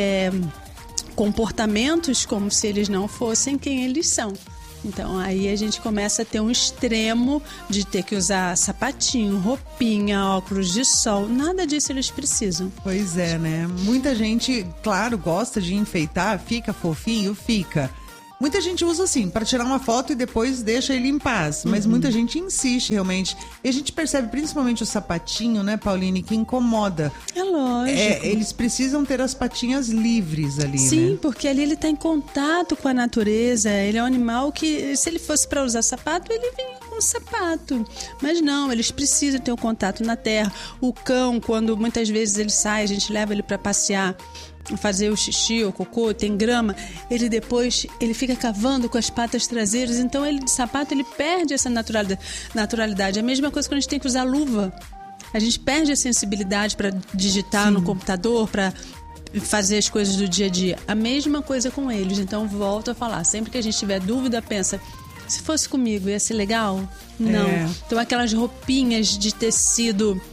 I: Comportamentos como se eles não fossem quem eles são. Então, aí a gente começa a ter um extremo de ter que usar sapatinho, roupinha, óculos de sol. Nada disso eles precisam.
C: Pois é, né? Muita gente, claro, gosta de enfeitar, fica fofinho, fica. Muita gente usa assim, para tirar uma foto e depois deixa ele em paz. Mas muita gente insiste realmente. E a gente percebe principalmente o sapatinho, né, Pauline, que incomoda.
I: É lógico.
C: Eles precisam ter as patinhas livres ali,
I: Sim,
C: né?
I: porque ali ele está em contato com a natureza. Ele é um animal que, se ele fosse para usar sapato, ele vinha com sapato. Mas não, eles precisam ter um contato na terra. O cão, quando muitas vezes ele sai, a gente leva ele para passear, fazer o xixi ou cocô, tem grama, ele depois fica cavando com as patas traseiras, então ele de sapato ele perde essa naturalidade. A mesma coisa quando a gente tem que usar luva, a gente perde a sensibilidade para digitar no computador, para fazer as coisas do dia a dia. A mesma coisa com eles. Então volto a falar, sempre que a gente tiver dúvida, pensa, se fosse comigo ia ser legal? Não. Então aquelas roupinhas de tecido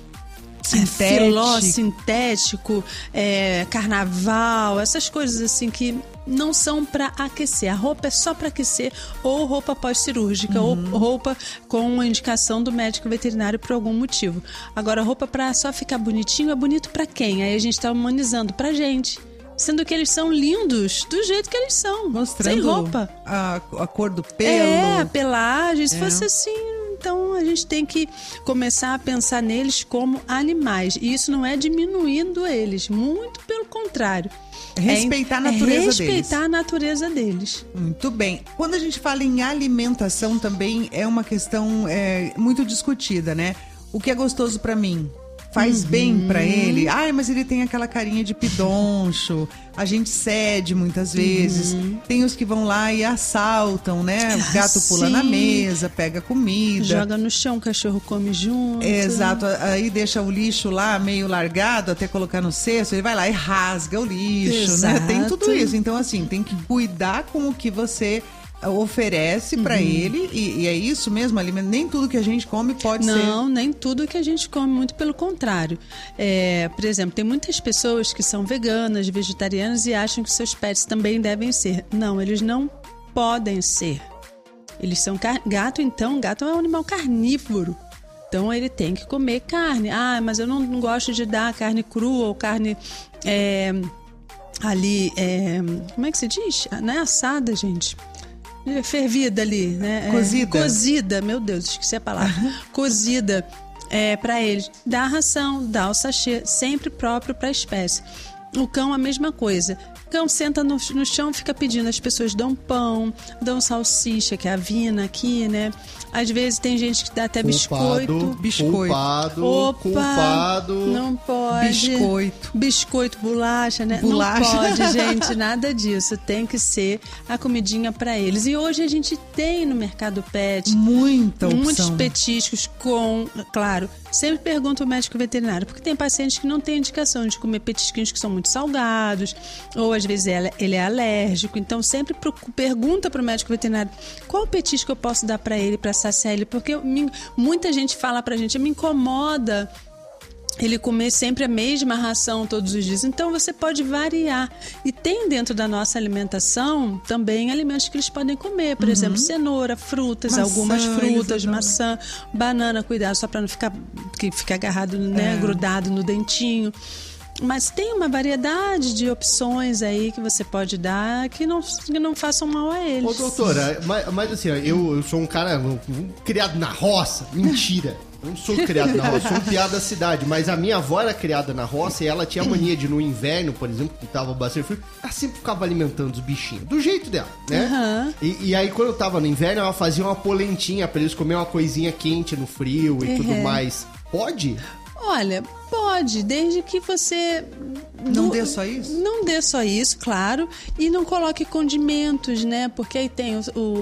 I: sintético, carnaval, essas coisas assim que não são para aquecer. A roupa é só para aquecer, ou roupa pós-cirúrgica, ou roupa com uma indicação do médico veterinário por algum motivo. Agora, roupa para só ficar bonitinho é bonito para quem? Aí a gente tá humanizando pra gente. Sendo que eles são lindos do jeito que eles são.
C: Mostrando
I: sem roupa.
C: A cor do pelo.
I: A pelagem. Se fosse assim, então a gente tem que começar a pensar neles como animais. E isso não é diminuindo eles, muito pelo contrário.
C: Respeitar a natureza deles.
I: Respeitar a natureza deles.
C: Muito bem. Quando a gente fala em alimentação também é uma questão muito discutida, né? O que é gostoso pra mim faz bem pra ele. Ai, mas ele tem aquela carinha de pidoncho. A gente cede muitas vezes. Tem os que vão lá e assaltam, né? O gato pula na mesa, pega comida.
I: Joga no chão, o cachorro come junto.
C: Exato. Aí deixa o lixo lá meio largado até colocar no cesto. Ele vai lá e rasga o lixo, né? Tem tudo isso. Então, assim, tem que cuidar com o que você oferece pra ele, e é isso mesmo, alimento. Nem tudo que a gente come pode ser.
I: Não, nem tudo que a gente come, muito pelo contrário. Por exemplo, tem muitas pessoas que são veganas, vegetarianas e acham que seus pets também devem ser. Não, eles não podem ser. Eles são gato, então, gato é um animal carnívoro. Então ele tem que comer carne. Ah, mas eu não gosto de dar carne crua ou carne como é que se diz? Não é assada, gente. Fervida ali, né? Cozida, meu Deus, esqueci a palavra. Cozida para eles. Dá a ração, dá o sachê, sempre próprio para a espécie. O cão, a mesma coisa. cão senta no chão, fica pedindo. As pessoas dão pão, dão salsicha, que é a avina aqui, né? Às vezes tem gente que dá até biscoito.
D: Culpado.
I: Não pode. Biscoito, bolacha, né? Bolacha. Não pode, gente, nada disso. Tem que ser a comidinha para eles. E hoje a gente tem no mercado pet muitos petiscos claro, sempre pergunta ao médico veterinário, porque tem pacientes que não têm indicação de comer petisquinhos que são muito salgados, ou às vezes ele é alérgico, então sempre pergunta para o médico veterinário qual petisco eu posso dar para ele, para saciar ele, porque muita gente fala pra gente, me incomoda ele comer sempre a mesma ração todos os dias. Então você pode variar. E tem dentro da nossa alimentação também alimentos que eles podem comer. Por exemplo, cenoura, frutas, algumas frutas, maçã, banana. Cuidado só para não ficar agarrado, né, grudado no dentinho. Mas tem uma variedade de opções aí que você pode dar que não façam mal a eles.
D: Ô, doutora, mas assim, eu sou um cara criado na roça. Mentira. Eu não sou criado na roça, sou um piada da cidade. Mas a minha avó era criada na roça e ela tinha a mania de, no inverno, por exemplo, que tava bastante frio, ela sempre ficava alimentando os bichinhos, do jeito dela, né? E aí, quando eu tava no inverno, ela fazia uma polentinha pra eles comerem uma coisinha quente no frio e tudo mais. Pode?
I: Olha, pode, desde que você...
C: Não dê só isso?
I: Não dê só isso, claro. E não coloque condimentos, né? Porque aí tem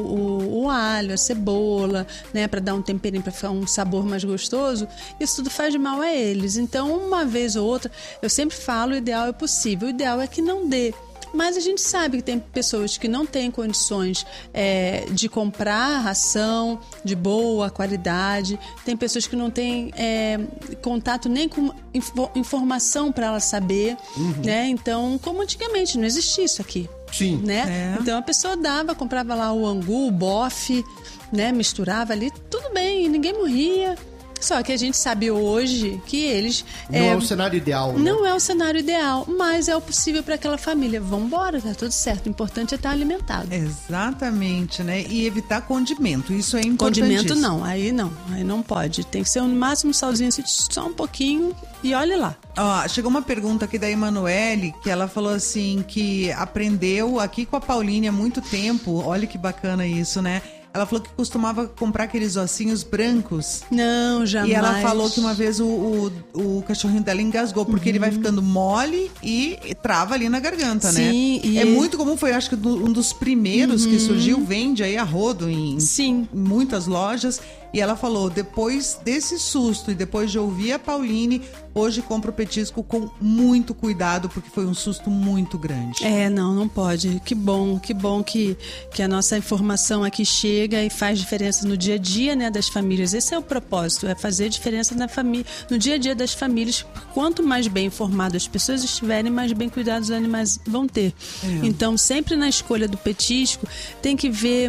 I: o alho, a cebola, né? Pra dar um temperinho, pra ficar um sabor mais gostoso. Isso tudo faz mal a eles. Então, uma vez ou outra, eu sempre falo, o ideal é possível. O ideal é que não dê. Mas a gente sabe que tem pessoas que não têm condições de comprar ração de boa qualidade. Tem pessoas que não têm contato nem com informação para ela saber, né? Então, como antigamente, não existia isso aqui.
D: Sim.
I: Né? Então a pessoa comprava lá o angu, o bofe, né? Misturava ali, tudo bem, ninguém morria. Só que a gente sabe hoje que eles...
D: Não é o cenário ideal, né?
I: Não é o cenário ideal, mas é o possível para aquela família. Vambora, tá tudo certo. O importante é estar alimentado.
C: Exatamente, né? E evitar condimento, isso é importante.
I: Condimento não, aí não pode. Tem que ser no máximo salzinho, só um pouquinho e olhe lá.
C: Ó, chegou uma pergunta aqui da Emanuele, que ela falou assim, que aprendeu aqui com a Pauline há muito tempo. Olha que bacana isso, né? Ela falou que costumava comprar aqueles ossinhos brancos.
I: Não, jamais.
C: E ela falou que uma vez o cachorrinho dela engasgou, porque ele vai ficando mole e trava ali na garganta, né?
I: Sim.
C: É muito comum, foi acho que um dos primeiros que surgiu, vende aí a rodo em muitas lojas. E ela falou, depois desse susto e depois de ouvir a Pauline, hoje compra o petisco com muito cuidado, porque foi um susto muito grande.
I: Não pode. Que bom que a nossa informação aqui chega e faz diferença no dia a dia, né, das famílias. Esse é o propósito, é fazer diferença no dia a dia das famílias. Quanto mais bem informadas as pessoas estiverem, mais bem cuidados os animais vão ter. Então, sempre na escolha do petisco, tem que ver...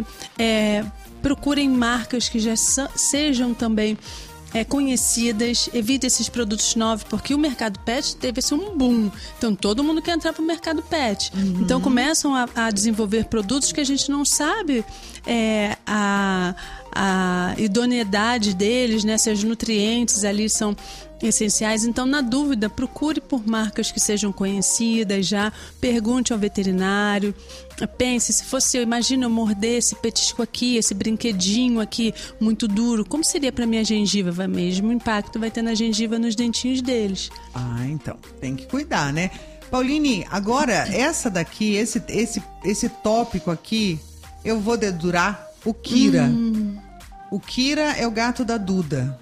I: procurem marcas que já sejam também conhecidas, evite esses produtos novos, porque o mercado pet teve um boom. Então todo mundo quer entrar para o mercado pet. Então começam a desenvolver produtos que a gente não sabe a idoneidade deles, né? Se os nutrientes ali são essenciais. Então, na dúvida, procure por marcas que sejam conhecidas já, pergunte ao veterinário, pense, se fosse imagina eu morder esse petisco aqui, esse brinquedinho aqui muito duro, como seria para minha gengiva? O mesmo impacto vai ter na gengiva, nos dentinhos deles.
C: Então, tem que cuidar, né? Pauline, agora, essa daqui, esse tópico aqui, eu vou dedurar o Kira. O Kira é o gato da Duda.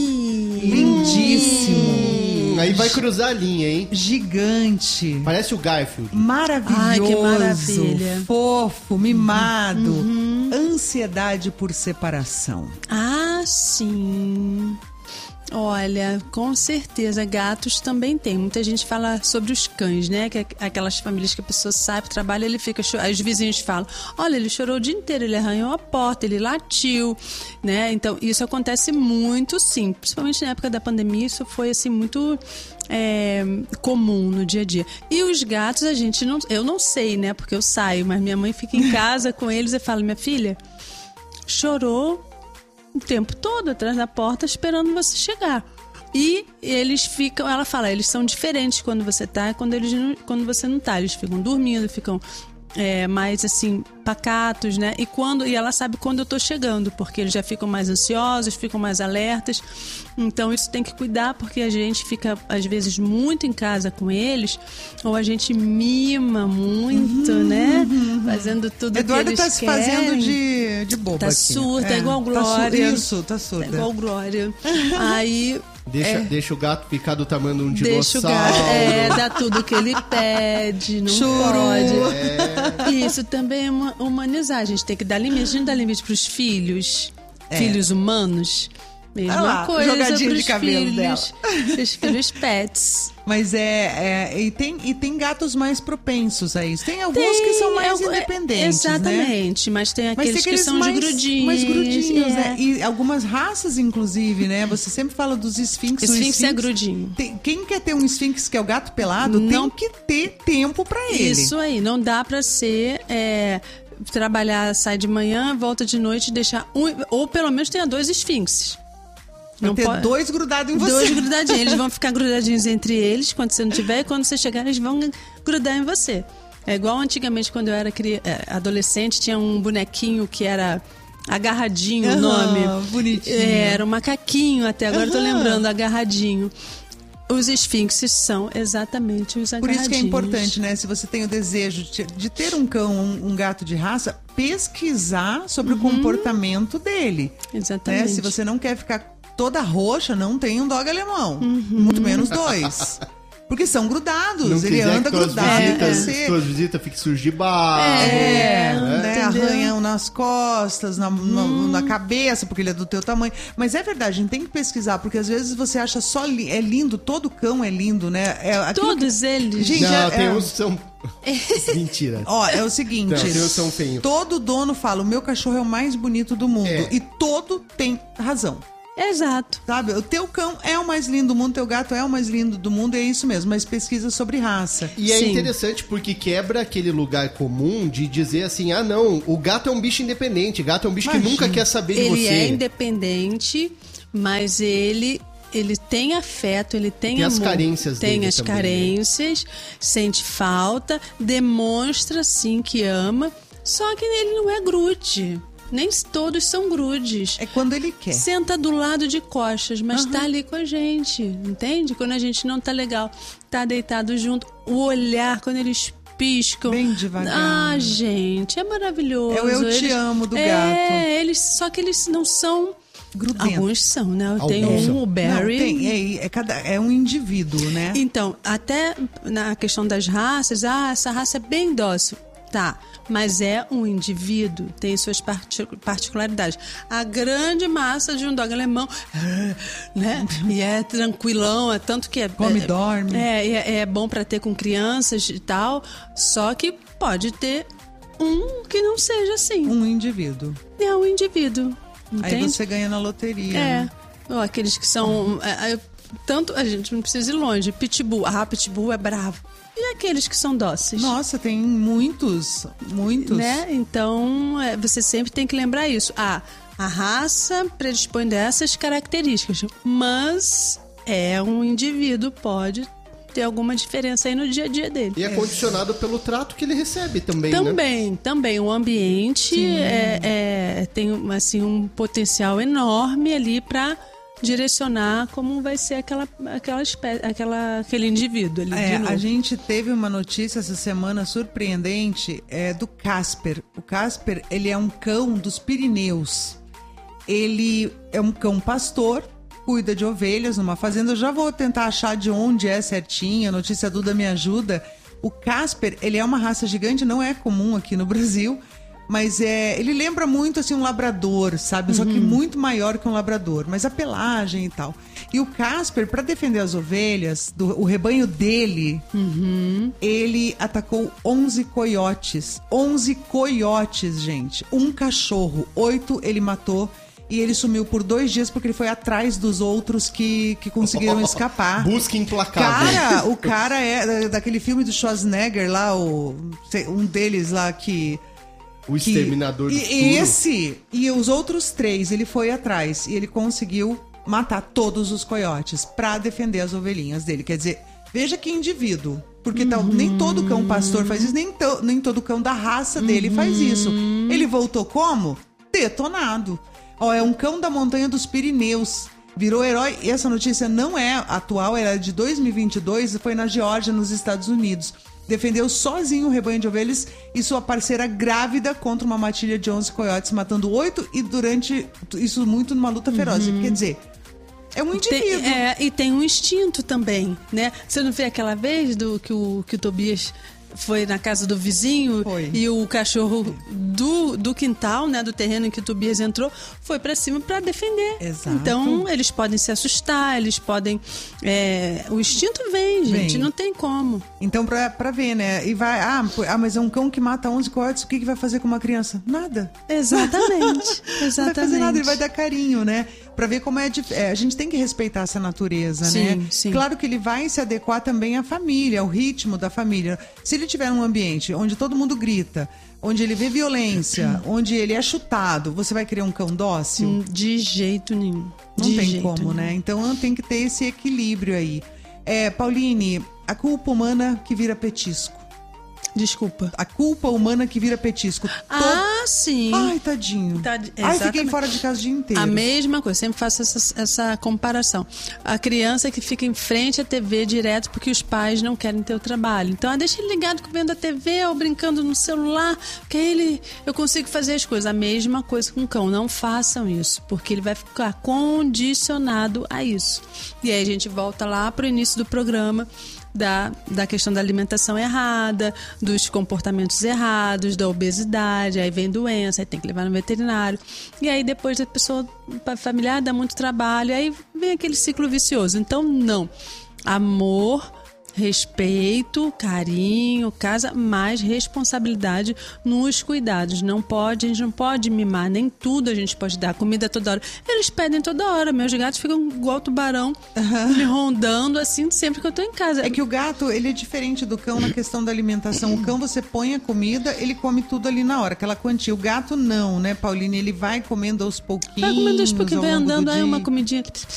C: Lindíssimo.
D: Aí vai cruzar a linha, hein?
C: Gigante.
D: Parece o Garfield.
C: Maravilhoso.
I: Ai, que maravilha.
C: Fofo, mimado. Ansiedade por separação.
I: Sim. Olha, com certeza, gatos também tem. Muita gente fala sobre os cães, né? Que é aquelas famílias que a pessoa sai pro trabalho, ele fica aí os vizinhos falam, olha, ele chorou o dia inteiro, ele arranhou a porta, ele latiu, né? Então, isso acontece muito, sim. Principalmente na época da pandemia, isso foi, assim, muito comum no dia a dia. E os gatos, eu não sei, né? Porque eu saio, mas minha mãe fica em casa com eles e fala, minha filha, chorou o tempo todo atrás da porta esperando você chegar. E eles ficam, ela fala, eles são diferentes quando você tá e quando você não tá. Eles ficam dormindo, ficam mais assim, pacatos, né? E ela sabe quando eu tô chegando, porque eles já ficam mais ansiosos, ficam mais alertas. Então isso tem que cuidar, porque a gente fica às vezes muito em casa com eles, ou a gente mima muito, né? Fazendo tudo
C: Eduardo
I: que eles
C: querem. Eduardo tá se fazendo de boba.
I: Tá surda, é igual Glória.
C: Tá surda.
I: É igual Glória. Aí...
D: Deixa o gato ficar do tamanho de um
I: dinossauro. Deixa o gato, dá tudo que ele pede, não pode. Isso também é humanizar. A gente tem que dar limite. A gente dá limite pros filhos humanos. Mesma coisa
C: jogadinha de cabelo
I: filhos,
C: dela.
I: Os filhos pets.
C: Mas e tem gatos mais propensos a isso. Tem alguns que são mais independentes,
I: exatamente,
C: né?
I: Mas tem aqueles que são
C: mais,
I: de grudinhos.
C: Mais grudinhos, né? E algumas raças, inclusive, né? Você sempre fala dos esfinx.
I: Esfinx é grudinho.
C: Quem quer ter um esfinx que é o gato pelado, tem que ter tempo pra ele.
I: Isso aí, não dá pra ser... trabalhar, sai de manhã, volta de noite, deixar ou pelo menos tenha 2 esfinxes.
C: Não ter 2 grudados em você.
I: 2 grudadinhos. Eles vão ficar grudadinhos entre eles quando você não tiver, e quando você chegar, eles vão grudar em você. É igual antigamente, quando eu era adolescente, tinha um bonequinho que era agarradinho, o nome.
C: Bonitinho.
I: Era um macaquinho, até agora eu tô lembrando, agarradinho. Os esfinxes são exatamente os agarradinhos.
C: Por isso que é importante, né? Se você tem o desejo de ter um cão, um gato de raça, pesquisar sobre o comportamento dele.
I: Exatamente.
C: Né? Se você não quer ficar toda roxa, não tem um dog alemão. Muito menos 2. Porque são grudados. Ele anda grudado em você.
D: Suas visitas ficam sujos de barro.
C: Né? Arranham nas costas, na cabeça, porque ele é do teu tamanho. Mas é verdade, a gente tem que pesquisar, porque às vezes você acha só é lindo, todo cão é lindo, né?
I: Todos eles.
C: Gente,
D: tem uns que são... Mentira.
C: É o seguinte,
D: são feios.
C: Todo dono fala, o meu cachorro é o mais bonito do mundo. E todo tem razão.
I: Exato.
C: Sabe, o teu cão é o mais lindo do mundo, teu gato é o mais lindo do mundo, é isso mesmo, mas pesquisa sobre raça.
D: E é interessante porque quebra aquele lugar comum de dizer assim, não, o gato é um bicho independente, gato é um bicho que nunca quer saber de você.
I: Ele é independente, mas ele tem afeto, ele tem amor.
D: As carências dele
I: tem as
D: também,
I: carências, sente falta, demonstra sim que ama, só que ele não é grude. Nem todos são grudes.
C: É quando ele quer.
I: Senta do lado de costas, mas tá ali com a gente, entende? Quando a gente não tá legal, tá deitado junto. O olhar, quando eles piscam.
C: Bem devagar.
I: Gente, é maravilhoso.
C: Eu te amo do gato.
I: Só que eles não são...
C: Grudentos.
I: Alguns são, né? Eu tenho o Barry.
C: É um indivíduo, né?
I: Então, até na questão das raças, essa raça é bem dócil. Tá, mas é um indivíduo, tem suas particularidades. A grande massa de um dog alemão, né? E é tranquilão, é tanto que
C: come, dorme.
I: É bom para ter com crianças e tal, só que pode ter um que não seja assim.
C: Um indivíduo.
I: É um indivíduo, entende?
C: Aí você ganha na loteria.
I: Né? Ou aqueles que são... tanto a gente não precisa ir longe. Pitbull. Pitbull é bravo. E aqueles que são dóceis?
C: Nossa, tem muitos.
I: Né? Então, você sempre tem que lembrar isso. A raça predispõe dessas características, mas um indivíduo, pode ter alguma diferença aí no dia a dia dele.
D: E é condicionado pelo trato que ele recebe também, né?
I: Também. O ambiente tem assim, um potencial enorme ali para direcionar como vai ser aquele indivíduo ali de novo.
C: A gente teve uma notícia essa semana surpreendente do Casper. O Casper, ele é um cão dos Pirineus. Ele é um cão pastor, cuida de ovelhas numa fazenda. Eu já vou tentar achar de onde é certinho, a notícia Duda me ajuda. O Casper, ele é uma raça gigante, não é comum aqui no Brasil, mas ele lembra muito assim um labrador, sabe? Só que muito maior que um labrador, mas a pelagem e tal. E o Casper, para defender as ovelhas, o rebanho dele, ele atacou 11 coiotes. 11 coiotes, gente. Um cachorro, 8 ele matou. E ele sumiu por 2 dias porque ele foi atrás dos outros que conseguiram escapar.
D: Busca implacável.
C: O cara é daquele filme do Schwarzenegger lá, um deles lá que...
D: O Exterminador do Futuro.
C: E os outros 3, ele foi atrás e ele conseguiu matar todos os coiotes para defender as ovelhinhas dele. Quer dizer, veja que indivíduo. Porque nem todo cão pastor faz isso, nem todo cão da raça dele faz isso. Ele voltou como? Detonado. É um cão da montanha dos Pirineus. Virou herói. E essa notícia não é atual, ela é de 2022 e foi na Geórgia, nos Estados Unidos. Defendeu sozinho o rebanho de ovelhas e sua parceira grávida contra uma matilha de 11 coiotes, matando 8 e durante isso muito numa luta feroz. Quer dizer, é um indivíduo.
I: E tem um instinto também, né? Você não vê aquela vez que o Tobias foi na casa do vizinho e o cachorro do quintal, né, do terreno em que o Tobias entrou, foi pra cima pra defender.
C: Exato.
I: Então, eles podem se assustar, eles podem... o instinto vem, gente, não tem como.
C: Então, pra ver, né? E vai... mas é um cão que mata 11 coiotes, o que vai fazer com uma criança? Nada.
I: Exatamente.
C: Não vai fazer nada, ele vai dar carinho, né? Pra ver como a gente tem que respeitar essa natureza, né?
I: Sim.
C: Claro que ele vai se adequar também à família, ao ritmo da família. Se ele tiver um ambiente onde todo mundo grita, onde ele vê violência, onde ele é chutado, você vai querer um cão dócil?
I: De jeito nenhum.
C: Não tem como, né? Então tem que ter esse equilíbrio aí. Pauline, a culpa humana que vira petisco.
I: Desculpa.
C: A culpa humana que vira petisco.
I: Sim.
C: Ai, tadinho. Ai, fiquei fora de casa o dia inteiro.
I: A mesma coisa, sempre faço essa comparação. A criança que fica em frente à TV direto porque os pais não querem ter o trabalho. Então, deixa ele ligado vendo a TV ou brincando no celular, que aí eu consigo fazer as coisas. A mesma coisa com o cão. Não façam isso, porque ele vai ficar condicionado a isso. E aí a gente volta lá pro início do programa, da questão da alimentação errada, dos comportamentos errados, da obesidade, aí vem doença, aí tem que levar no veterinário. E aí depois a pessoa familiar dá muito trabalho, aí vem aquele ciclo vicioso. Então, não. Amor, respeito, carinho, casa, mais responsabilidade nos cuidados. A gente não pode mimar, nem tudo a gente pode dar. Comida toda hora. Eles pedem toda hora. Meus gatos ficam igual tubarão, me rondando assim sempre que eu tô em casa.
C: É que o gato, ele é diferente do cão na questão da alimentação. O cão, você põe a comida, ele come tudo ali na hora, aquela quantia. O gato não, né, Pauline? Ele vai comendo aos pouquinhos.
I: Vai comendo aos pouquinhos, vai andando, aí uma comidinha.